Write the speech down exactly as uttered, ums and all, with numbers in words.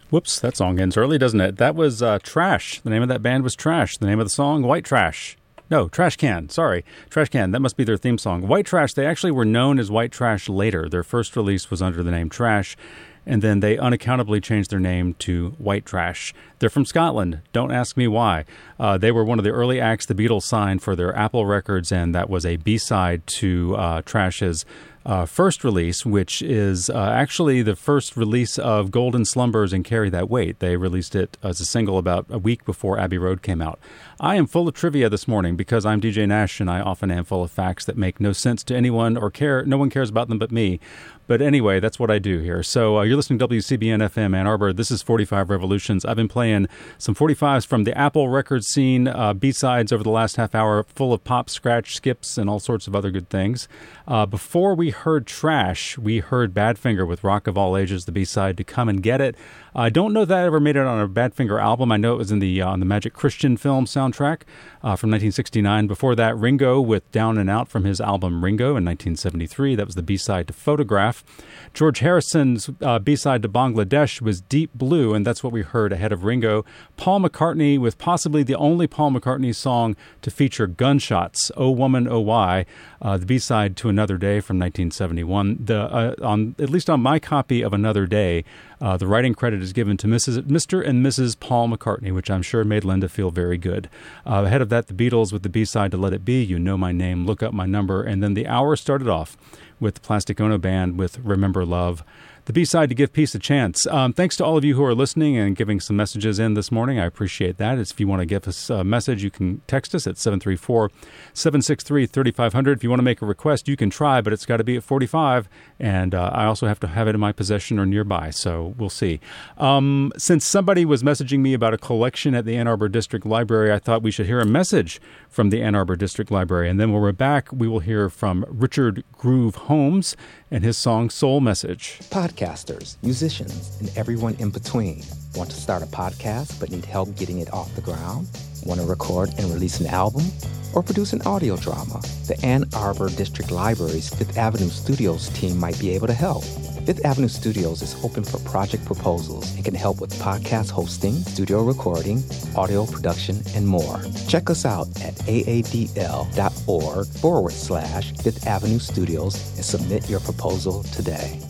Whoops, that song ends early, doesn't it? That was uh, Trash. The name of that band was Trash. The name of the song, White Trash. No, Trash Can. Sorry. Trash Can. That must be their theme song. White Trash, they actually were known as White Trash later. Their first release was under the name Trash, and then they unaccountably changed their name to White Trash. They're from Scotland. Don't ask me why. Uh, they were one of the early acts the Beatles signed for their Apple Records, and that was a B-side to uh, Trash's Uh, first release, which is uh, actually the first release of Golden Slumbers and Carry That Weight. They released it as a single about a week before Abbey Road came out. I am full of trivia this morning because I'm D J Nash, and I often am full of facts that make no sense to anyone or care. No one cares about them but me. But anyway, that's what I do here. So uh, you're listening to W C B N F M Ann Arbor. This is forty-five Revolutions. I've been playing some forty-fives from the Apple record scene, uh, B-sides over the last half hour, full of pop, scratch, skips, and all sorts of other good things. Uh, before we heard Trash, we heard Badfinger with Rock of All Ages, the B-side to Come and Get It. I don't know that ever made it on a Badfinger album. I know it was in the uh, on the Magic Christian film soundtrack uh, from nineteen sixty-nine. Before that, Ringo with Down and Out from his album Ringo in nineteen seventy-three. That was the B-side to Photograph. George Harrison's uh, B-side to Bangladesh was Deep Blue, and that's what we heard ahead of Ringo. Paul McCartney with possibly the only Paul McCartney song to feature gunshots, Oh Woman, Oh Why, uh, the B-side to Another Day from nineteen seventy-one. The uh, on at least on my copy of Another Day, uh, the writing credit is given to Missus Mister and Missus Paul McCartney, which I'm sure made Linda feel very good. Uh, ahead of that, the Beatles with the B-side to Let It Be, You Know My Name, Look Up My Number, and then the hour started off with the Plastic Ono Band with Remember Love, the B-side to Give Peace a Chance. Um, thanks to all of you who are listening and giving some messages in this morning. I appreciate that. If you want to give us a message, you can text us at seven three four, seven six three, three five zero zero. If you want to make a request, you can try, but it's got to be at forty-five, and uh, I also have to have it in my possession or nearby, so we'll see. Um, since somebody was messaging me about a collection at the Ann Arbor District Library, I thought we should hear a message from the Ann Arbor District Library, and then when we're back, we will hear from Richard Groove Holmes and his song Soul Message. Podcasters, musicians, and everyone in between. Want to start a podcast but need help getting it off the ground? Want to record and release an album? Or produce an audio drama? The Ann Arbor District Library's Fifth Avenue Studios team might be able to help. Fifth Avenue Studios is open for project proposals and can help with podcast hosting, studio recording, audio production, and more. Check us out at aadl.org forward slash Fifth Avenue Studios and submit your proposal today.